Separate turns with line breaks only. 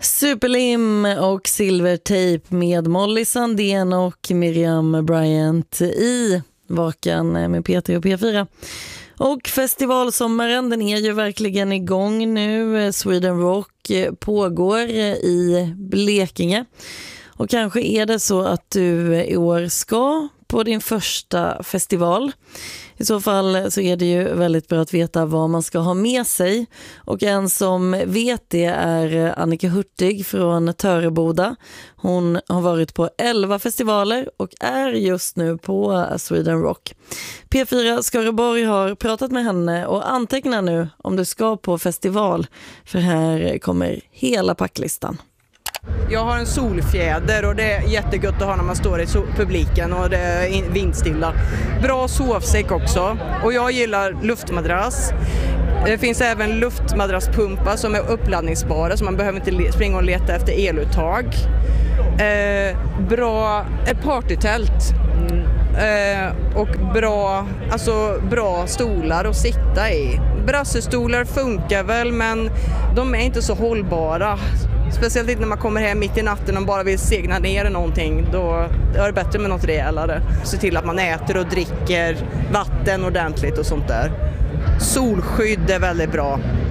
Superlim och Silvertape med Molly Sandén och Miriam Bryant i Vakan med P3 och P4. Och festivalsommaren, den är ju verkligen igång nu. Sweden Rock pågår i Blekinge. Och kanske är det så att du i år ska på din första festival. I så fall så är det ju väldigt bra att veta vad man ska ha med sig. Och en som vet det är Annika Hurtig från Töreboda. Hon har varit på 11 festivaler och är just nu på Sweden Rock. P4 Skaraborg har pratat med henne och antecknar nu om du ska på festival. För här kommer hela packlistan.
Jag har en solfjäder och det är jättegött att ha när man står i publiken och det är vindstilla. Bra sovsäck också och jag gillar luftmadrass. Det finns även luftmadrasspumpar som är uppladdningsbara så man behöver inte springa och leta efter eluttag. Ett partytält och bra stolar att sitta i. Brassestolar funkar väl men de är inte så hållbara. Speciellt inte när man kommer hem mitt i natten och bara vill segna ner någonting. Då är det bättre med något rejälare. Se till att man äter och dricker vatten ordentligt och sånt där. Solskydd är väldigt bra.